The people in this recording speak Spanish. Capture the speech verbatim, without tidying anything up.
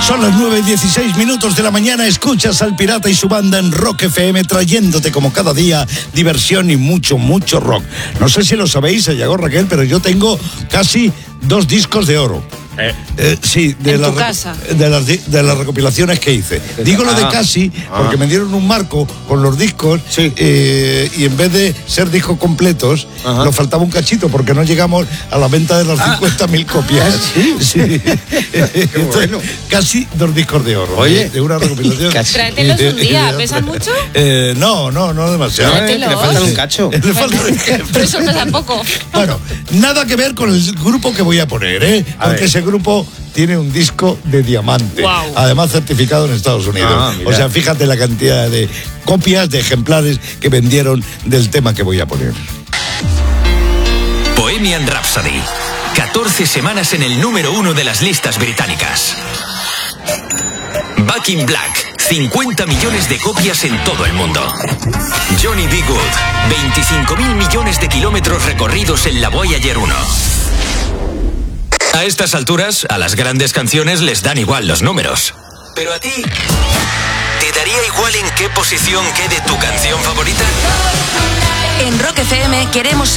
Son las nueve y dieciséis minutos de la mañana. Escuchas al Pirata y su banda en Rock F M, trayéndote como cada día diversión y mucho, mucho rock. No sé si lo sabéis, se llegó Raquel, pero yo tengo casi dos discos de oro. Eh, eh, sí, de, en la, tu casa. de, las, de las recopilaciones que hice. Digo lo de ah, casi ah. porque me dieron un marco con los discos, sí. eh, y en vez de ser discos completos, Ajá. nos faltaba un cachito porque no llegamos a la venta de las Ah. cincuenta mil copias. Ah, sí. Sí. Entonces, bueno. Casi dos discos de oro. Oye, de, de una recopilación. casi. Tráetelos un día. Y de ¿Pesan otra. mucho? Eh, no, no, no demasiado. No, eh, que le faltan un cacho. Le falta un Pero eso pesa poco. Bueno, nada que ver con el grupo que voy a poner, ¿eh? A Porque ver. ese grupo tiene un disco de diamante, Wow. además certificado en Estados Unidos. Ah, mira. O sea, fíjate la cantidad de copias, de ejemplares que vendieron del tema que voy a poner. Bohemian Rhapsody. catorce semanas en el número uno de las listas británicas. Back in Black. cincuenta millones de copias en todo el mundo. Johnny B. Good. veinticinco mil millones de kilómetros recorridos en la Voyager uno. A estas alturas, a las grandes canciones les dan igual los números. Pero a ti, ¿te daría igual en qué posición quede tu canción favorita? En Rock F M queremos